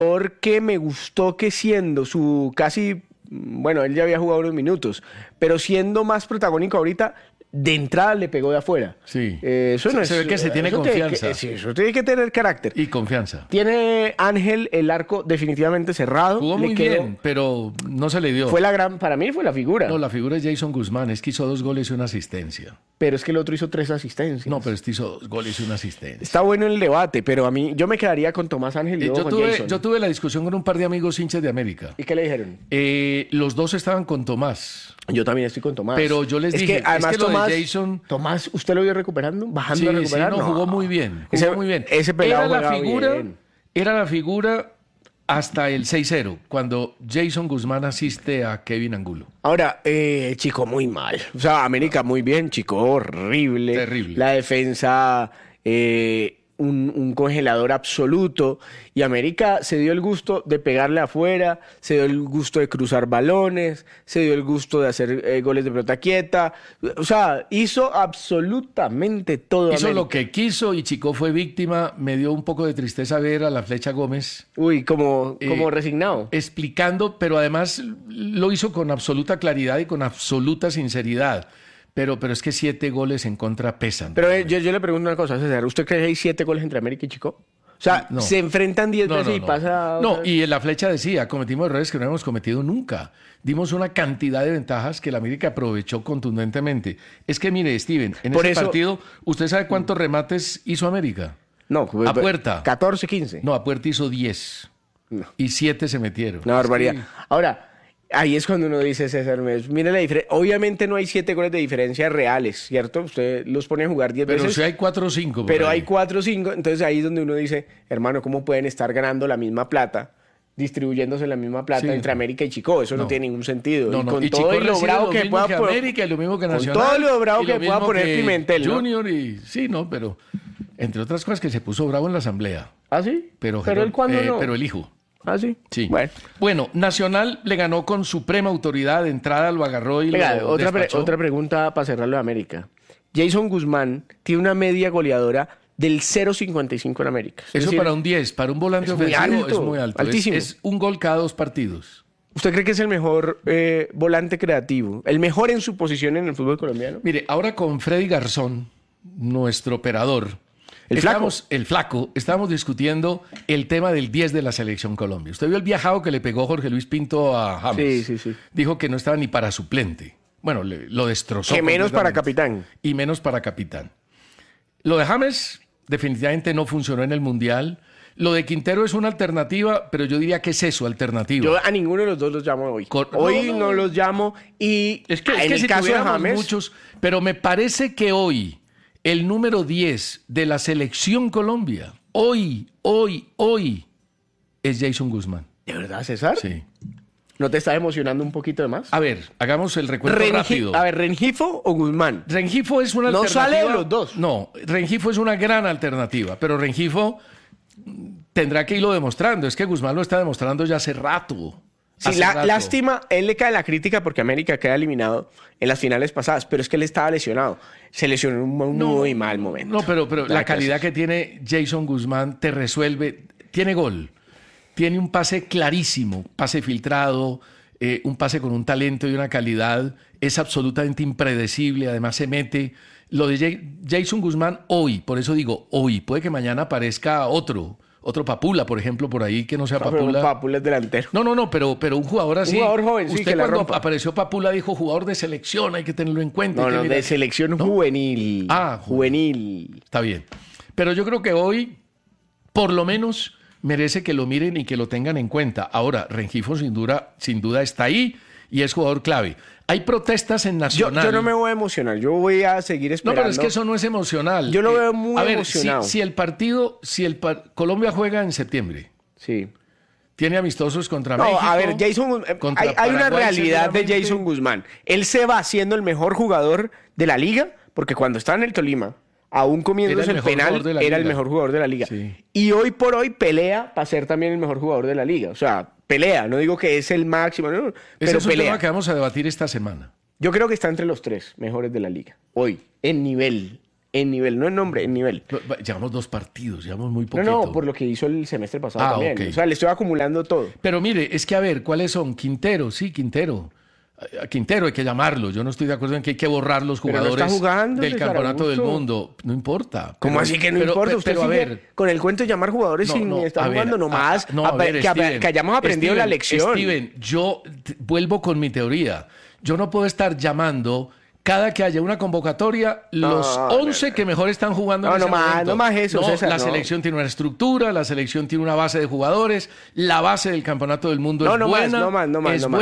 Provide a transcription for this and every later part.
Porque me gustó que siendo su casi, bueno, él ya había jugado unos minutos, pero siendo más protagónico ahorita, de entrada le pegó de afuera. Sí. Eso no es, Se ve que se tiene eso confianza. sí, eso tiene que tener carácter. Y confianza. Tiene Ángel el arco definitivamente cerrado. Jugó muy bien, pero no se le dio. Para mí fue la figura. No, la figura es Jason Guzmán. Es que hizo 2 goles y una asistencia. Pero es que el otro hizo 3 asistencias. No, pero este hizo 2 goles y una asistencia. Está bueno el debate, pero a mí, yo me quedaría con Tomás Ángel y luego con Jason. Yo tuve la discusión con un par de amigos hinchas de América. ¿Y qué le dijeron? Los dos estaban con Tomás. Yo también estoy con Tomás. Pero yo les dije, además, es que Tomás, lo de Jason... Tomás, ¿usted lo vio recuperando? ¿Bajando a recuperar? Sí, no, jugó muy bien. Muy bien. Ese pelado era la figura hasta el 6-0, cuando Jason Guzmán asiste a Kevin Angulo. Ahora, Chico, muy mal. O sea, América muy bien, Chico, horrible. Terrible. La defensa, un congelador absoluto. Y América se dio el gusto de pegarle afuera, se dio el gusto de cruzar balones, se dio el gusto de hacer goles de pelota quieta. O sea, hizo absolutamente todo. Hizo América. lo que quiso y Chico fue víctima. Me dio un poco de tristeza ver a la Flecha Gómez. Uy, como resignado. Explicando, pero además lo hizo con absoluta claridad y con absoluta sinceridad. Pero es que 7 goles en contra pesan. Pero yo le pregunto una cosa, César. ¿Usted cree que hay 7 goles entre América y Chico? O sea, No. se enfrentan 10 veces y pasa... No, y la Flecha decía, cometimos errores que no hemos cometido nunca. Dimos una cantidad de ventajas que la América aprovechó contundentemente. Es que mire, Steven, en ese partido, ¿usted sabe cuántos remates hizo América? No. A puerta. 14, 15. No, a puerta hizo 10. No. Y 7 se metieron. Una barbaridad. Sí. Ahora... Ahí es cuando uno dice, César, mire la diferencia. Obviamente no hay 7 goles de diferencia reales, ¿cierto? Usted los pone a jugar 10 veces. Pero si hay 4 o 5. Pero hay 4 o 5. Entonces ahí es donde uno dice, hermano, ¿cómo pueden estar ganando la misma plata, distribuyéndose la misma plata entre América y Chico? Eso no tiene ningún sentido. No, y con y todo Chico y lo bravo lo que mismo pueda que América y lo mismo que Nacional. Con todo lo bravo y que pueda poner que Pimentel, ¿no? Junior y... Sí, no, pero... Entre otras cosas que se puso bravo en la asamblea. ¿Ah, sí? Pero él cuando no. Pero el hijo. ¿Ah, sí? Sí. Bueno, Nacional le ganó con suprema autoridad. De entrada lo agarró y lo despachó. Otra pregunta para cerrarlo de América. Jason Guzmán tiene una media goleadora del 0.55 en América. Eso decir, para un 10, para un volante ofensivo es muy alto. Altísimo. Es un gol cada 2 partidos. ¿Usted cree que es el mejor volante creativo? ¿El mejor en su posición en el fútbol colombiano? Mire, ahora con Freddy Garzón, nuestro operador... El flaco, estábamos discutiendo el tema del 10 de la Selección Colombia. Usted vio el viajado que le pegó Jorge Luis Pinto a James. Sí. Dijo que no estaba ni para suplente. Bueno, lo destrozó. Que menos para capitán. Y menos para capitán. Lo de James definitivamente no funcionó en el Mundial. Lo de Quintero es una alternativa, pero yo diría que es eso, alternativa. Yo a ninguno de los dos los llamo hoy. Hoy no los llamo y es que en el si caso de tuviéramos James... muchos, pero me parece que hoy el número 10 de la Selección Colombia, hoy, es Jason Guzmán. ¿De verdad, César? Sí. ¿No te está emocionando un poquito de más? A ver, hagamos el recuento rápido. A ver, ¿Rengifo o Guzmán? Rengifo es una alternativa. No sale de los dos. No, Rengifo es una gran alternativa, pero Rengifo tendrá que irlo demostrando. Es que Guzmán lo está demostrando ya hace rato. Sí, lástima, él le cae la crítica porque América queda eliminado en las finales pasadas, pero es que él estaba lesionado. Se lesionó en un muy mal momento. No, pero la calidad que tiene Jason Guzmán te resuelve. Tiene gol, tiene un pase clarísimo, pase filtrado, un pase con un talento y una calidad. Es absolutamente impredecible, además se mete. Lo de Jason Guzmán hoy, por eso digo hoy, puede que mañana aparezca otro Papula, por ejemplo, por ahí que no sea Papula. Papula es delantero. No, pero un jugador así. Un jugador joven, sí, Usted que la cuando rompa. apareció Papula dijo jugador de selección, hay que tenerlo en cuenta. No, de selección juvenil. Juvenil. Está bien. Pero yo creo que hoy, por lo menos, merece que lo miren y que lo tengan en cuenta. Ahora, Rengifo sin duda está ahí y es jugador clave. Hay protestas en Nacional. Yo no me voy a emocionar, yo voy a seguir esperando. No, pero es que eso no es emocional. Yo lo veo muy emocionado. Si el partido, Colombia juega en septiembre. Sí. Tiene amistosos contra México. A ver, hay una realidad de Jason Guzmán. Él se va siendo el mejor jugador de la liga, porque cuando estaba en el Tolima, aún comiéndose el penal, era el mejor jugador de la liga. Sí. Y hoy por hoy pelea para ser también el mejor jugador de la liga. O sea, pelea. No digo que es el máximo, no, pero es un pelea. tema que vamos a debatir esta semana. Yo creo que está entre los 3 mejores de la liga. Hoy, en nivel. En nivel, no en nombre, en nivel. Llevamos 2 partidos, llevamos muy No, poquito. no, por lo que hizo el semestre pasado también. ok. O sea, le estoy acumulando todo. Pero mire, es que a ver, ¿cuáles son? Quintero, sí, Quintero. A Quintero hay que llamarlo. Yo no estoy de acuerdo en que hay que borrar los Pero no jugadores está jugando, del César campeonato del Augusto. mundo. No importa. ¿Cómo así que no importa? Usted pero a sigue ver, con el cuento de llamar jugadores sin estar jugando nomás. Steven, Que hayamos aprendido la lección. Steven, yo vuelvo con mi teoría. Yo no puedo estar llamando cada que haya una convocatoria los 11 que mejor están jugando en ese momento. No más eso, César. La selección tiene una estructura, la selección tiene una base de jugadores, la base del campeonato del mundo es buena. No más. No más.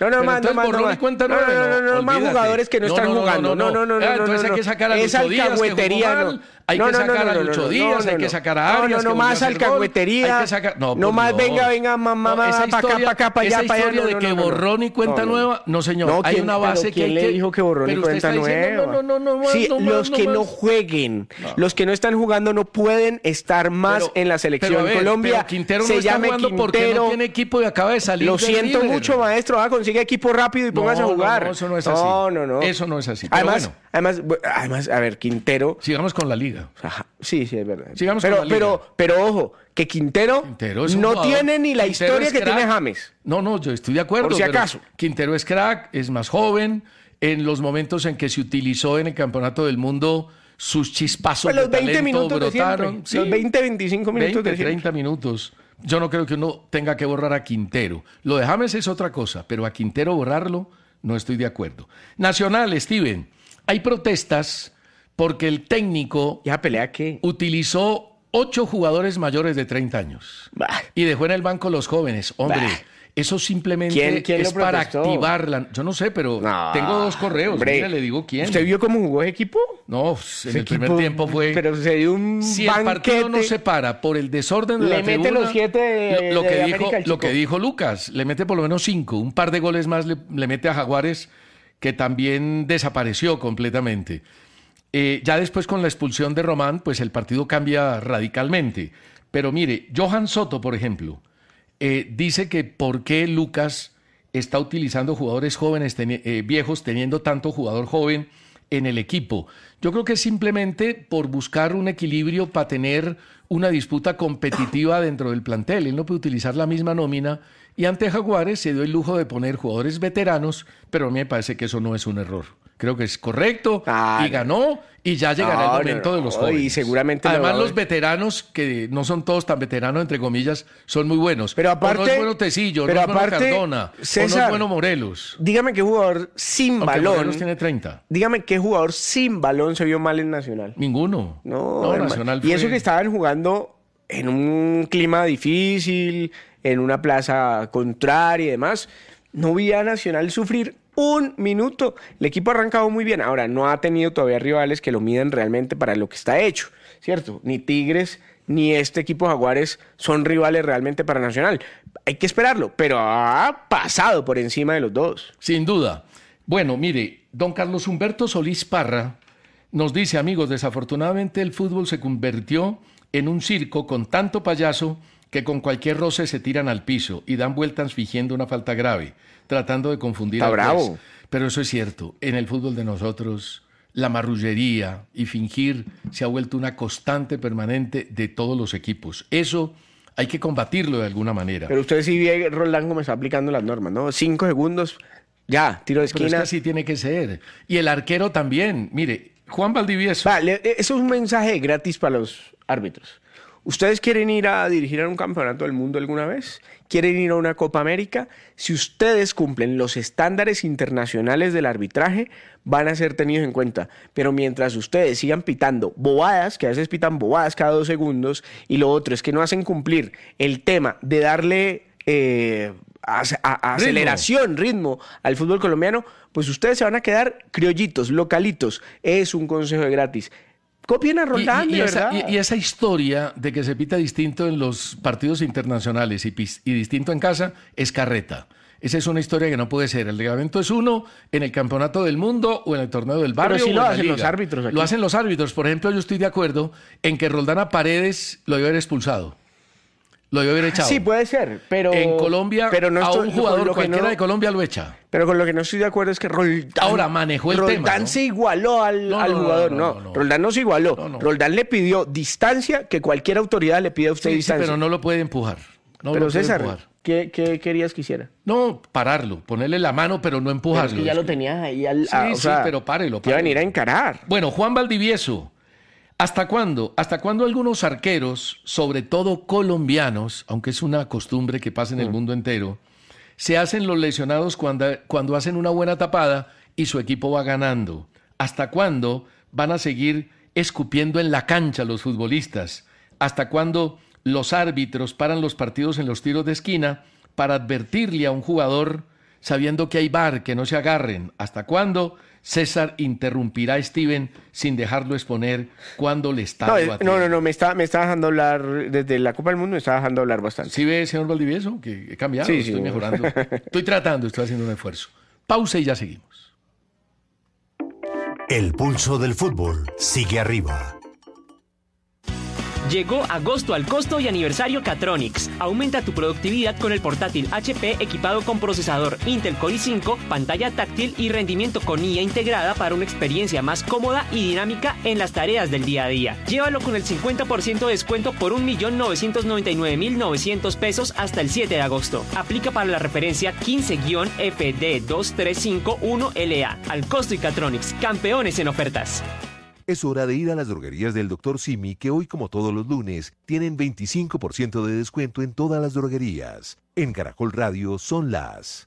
No más jugadores que no están jugando. No. Entonces hay que sacar a Lucho Díaz, que jugó mal. Hay que sacar a Lucho Díaz, hay que sacar a Arias. No más alcahuetería. No más venga, mamá, para acá, para allá. Esa historia de que borrón y cuenta nueva, no señor. Hay una base que hay que... ¿Quién le dijo que borrón y cuenta nueva? Sí, los que no jueguen, los que no están jugando no pueden estar más en la selección. Colombia Quintero no está jugando porque no tiene equipo y acaba de salir. Lo siento mucho, maestro. Consigue equipo rápido y póngase a jugar. No, eso no es así. No. Eso no es así. Además, a ver, Quintero. Sigamos con la liga. Ajá, sí, es verdad. Sigamos con la liga. Pero ojo, que Quintero es un no jugador. tiene ni la Quintero historia es que crack. tiene James. No, yo estoy de acuerdo. Por si acaso. Quintero es crack, es más joven. En los momentos en que se utilizó en el Campeonato del Mundo, sus chispazos Pues los de 20 talento minutos brotaron. de siempre. Los 20, 25 minutos de 30 minutos. Yo no creo que uno tenga que borrar a Quintero. Lo de James es otra cosa, pero a Quintero borrarlo, no estoy de acuerdo. Nacional, Steven. Hay protestas porque el técnico... ¿Ya pelea qué? Utilizó 8 jugadores mayores de 30 años. Bah. Y dejó en el banco los jóvenes. Hombre, eso simplemente ¿Quién es lo para protestó? activarla. Yo no sé, pero tengo 2 correos. Hombre, Mira, le digo quién. ¿Usted vio cómo jugó ese equipo? No, en el primer tiempo fue... Pero se dio un Si banquete. el partido no se para por el desorden de Le la mete tribuna, los 7 lo que de dijo, América, el lo chico. que dijo Lucas, le mete por lo menos 5, un par de goles más le mete a Jaguares, que también desapareció completamente. Ya después con la expulsión de Román, pues el partido cambia radicalmente. Pero mire, Johan Soto, por ejemplo, dice que por qué Lucas está utilizando jugadores jóvenes, viejos, teniendo tanto jugador joven en el equipo. Yo creo que es simplemente por buscar un equilibrio para tener una disputa competitiva dentro del plantel. Él no puede utilizar la misma nómina y ante Jaguares se dio el lujo de poner jugadores veteranos, pero a mí me parece que eso no es un error. Creo que es correcto y ganó y ya llegará el momento de los jóvenes. Y seguramente además los veteranos, que no son todos tan veteranos, entre comillas, son muy buenos. Pero aparte, o no es bueno Tecillo, no es bueno Cardona, César, o no es bueno Morelos. Dígame qué jugador sin balón. Morelos tiene 30. Dígame qué jugador sin balón se vio mal en Nacional. Ninguno. No, Nacional Y eso que estaban jugando en un clima difícil, en una plaza contraria y demás. No vi a Nacional sufrir un minuto. El equipo ha arrancado muy bien. Ahora, no ha tenido todavía rivales que lo midan realmente para lo que está hecho, ¿cierto? Ni Tigres ni este equipo Jaguares son rivales realmente para Nacional. Hay que esperarlo, pero ha pasado por encima de los dos. Sin duda. Bueno, mire, don Carlos Humberto Solís Parra nos dice, amigos, desafortunadamente el fútbol se convirtió en un circo con tanto payaso que con cualquier roce se tiran al piso y dan vueltas fingiendo una falta grave, tratando de confundir al juez. Pero eso es cierto, en el fútbol de nosotros la marrullería y fingir se ha vuelto una constante permanente de todos los equipos. Eso hay que combatirlo de alguna manera. Pero usted sí ve a Roldán cómo está aplicando las normas, ¿no? 5 segundos, ya, tiro de esquina. Pero es que así tiene que ser. Y el arquero también. Mire, Juan Valdivieso. Vale, eso es un mensaje gratis para los árbitros. ¿Ustedes quieren ir a dirigir a un campeonato del mundo alguna vez? ¿Quieren ir a una Copa América? Si ustedes cumplen los estándares internacionales del arbitraje, van a ser tenidos en cuenta. Pero mientras ustedes sigan pitando bobadas, que a veces pitan bobadas cada 2 segundos, y lo otro es que no hacen cumplir el tema de darle aceleración, ritmo al fútbol colombiano, pues ustedes se van a quedar criollitos, localitos. Es un consejo de gratis. Copien a Roldán, de verdad. Y esa historia de que se pita distinto en los partidos internacionales y distinto en casa es carreta. Esa es una historia que no puede ser. El reglamento es uno en el campeonato del mundo o en el torneo del barrio. Pero sí o lo en la hacen liga. los árbitros aquí. Lo hacen los árbitros. Por ejemplo, yo estoy de acuerdo en que Roldán a Paredes lo debe haber expulsado. Lo debe haber echado. Sí, puede ser, pero... En Colombia, pero no a estoy, un jugador con cualquiera de Colombia lo echa. Pero con lo que no estoy de acuerdo es que Roldán... Ahora manejó el Roldán tema, ¿no? se igualó al jugador. No, Roldán no se igualó. Roldán le pidió distancia, que cualquier autoridad le pide a usted distancia. Sí, pero no lo puede empujar. Pero César, ¿qué querías que hiciera? No, pararlo, ponerle la mano, pero no empujarlo. Pero es que ya lo tenías ahí Sí, pero párelo. Te iba a venir a encarar. Bueno, Juan Valdivieso, ¿hasta cuándo? ¿Hasta cuándo algunos arqueros, sobre todo colombianos, aunque es una costumbre que pasa en el mundo entero, se hacen los lesionados cuando hacen una buena tapada y su equipo va ganando? ¿Hasta cuándo van a seguir escupiendo en la cancha los futbolistas? ¿Hasta cuándo los árbitros paran los partidos en los tiros de esquina para advertirle a un jugador sabiendo que hay VAR, que no se agarren? ¿Hasta cuándo César interrumpirá a Steven sin dejarlo exponer cuando le está batiendo? No, me está dejando hablar desde la Copa del Mundo, me está dejando hablar bastante. ¿Sí ve, señor Valdivieso, que he cambiado? Sí, estoy mejorando. Estoy haciendo un esfuerzo. Pausa y ya seguimos. El pulso del fútbol sigue arriba. Llegó agosto al costo y aniversario Catronics. Aumenta tu productividad con el portátil HP equipado con procesador Intel Core i5, pantalla táctil y rendimiento con IA integrada para una experiencia más cómoda y dinámica en las tareas del día a día. Llévalo con el 50% de descuento por 1.999.900 pesos hasta el 7 de agosto. Aplica para la referencia 15-FD2351LA. Al costo y Catronics, campeones en ofertas. Es hora de ir a las droguerías del Dr. Simi, que hoy, como todos los lunes, tienen 25% de descuento en todas las droguerías. En Caracol Radio son las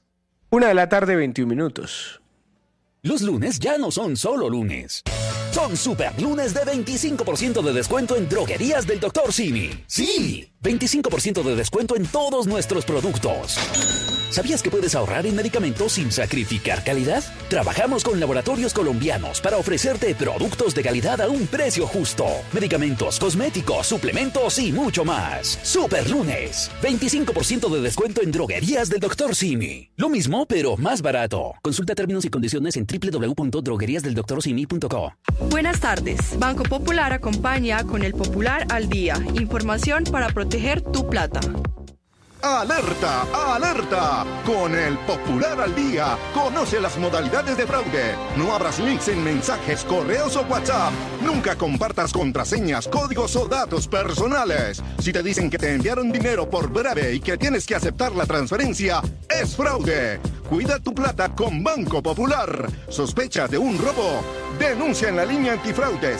1:21 p.m. Los lunes ya no son solo lunes. Son super lunes de 25% de descuento en droguerías del Dr. Simi. ¡Sí! 25% de descuento en todos nuestros productos. ¿Sabías que puedes ahorrar en medicamentos sin sacrificar calidad? Trabajamos con laboratorios colombianos para ofrecerte productos de calidad a un precio justo. Medicamentos, cosméticos, suplementos y mucho más. Super lunes. 25% de descuento en droguerías del Dr. Simi. Lo mismo, pero más barato. Consulta términos y condiciones en www.drogueriasdeldoctorsimi.co. Buenas tardes. Banco Popular acompaña con el Popular al Día. Información para proteger tu plata. ¡Alerta! ¡Alerta! Con el Popular al Día, conoce las modalidades de fraude. No abras links en mensajes, correos o WhatsApp. Nunca compartas contraseñas, códigos o datos personales. Si te dicen que te enviaron dinero por breve y que tienes que aceptar la transferencia, es fraude. Cuida tu plata con Banco Popular. ¿Sospechas de un robo? Denuncia en la línea antifraude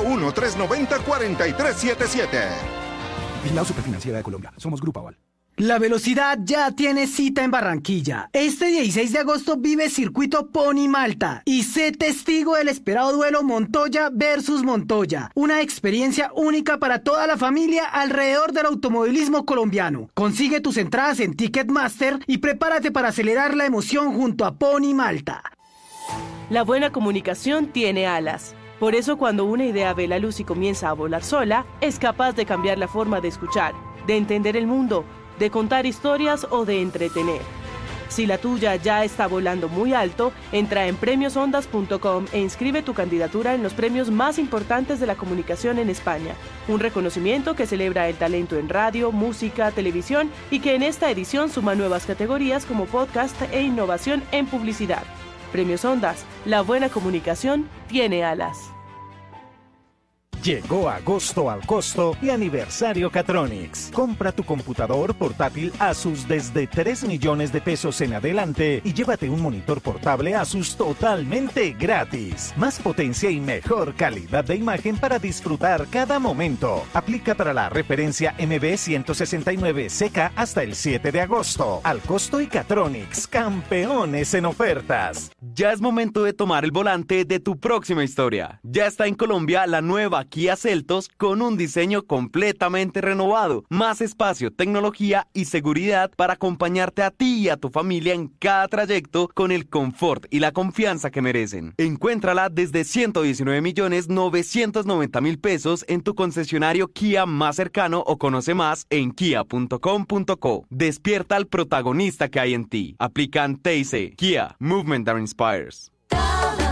601-390-4377. Vigilado Superfinanciera de Colombia. Somos Grupo Aval. La velocidad ya tiene cita en Barranquilla. Este 16 de agosto vive Circuito Pony Malta y sé testigo del esperado duelo Montoya versus Montoya. Una experiencia única para toda la familia alrededor del automovilismo colombiano. Consigue tus entradas en Ticketmaster y prepárate para acelerar la emoción junto a Pony Malta. La buena comunicación tiene alas. Por eso cuando una idea ve la luz y comienza a volar sola, es capaz de cambiar la forma de escuchar, de entender el mundo, de contar historias o de entretener. Si la tuya ya está volando muy alto, entra en premiosondas.com e inscribe tu candidatura en los premios más importantes de la comunicación en España. Un reconocimiento que celebra el talento en radio, música, televisión y que en esta edición suma nuevas categorías como podcast e innovación en publicidad. Premios Ondas, la buena comunicación tiene alas. Llegó agosto al costo y aniversario Catronics. Compra tu computador portátil Asus desde 3 millones de pesos en adelante y llévate un monitor portable Asus totalmente gratis. Más potencia y mejor calidad de imagen para disfrutar cada momento. Aplica para la referencia MB169CK hasta el 7 de agosto. Al costo y Catronics, campeones en ofertas. Ya es momento de tomar el volante de tu próxima historia. Ya está en Colombia la nueva Kia Seltos con un diseño completamente renovado, más espacio, tecnología y seguridad para acompañarte a ti y a tu familia en cada trayecto con el confort y la confianza que merecen. Encuéntrala desde 119.990.000 pesos en tu concesionario Kia más cercano o conoce más en kia.com.co. Despierta al protagonista que hay en ti. Aplican TIC. Kia, Movement that Inspires.